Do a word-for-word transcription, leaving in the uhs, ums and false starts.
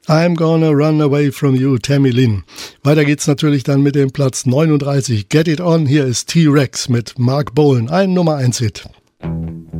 I'm Gonna Run Away From You, Tammy Lynn. Weiter geht's natürlich dann mit dem Platz neununddreißig. Get It On, hier ist T-Rex mit Mark Bolan, ein Nummer eins Hit.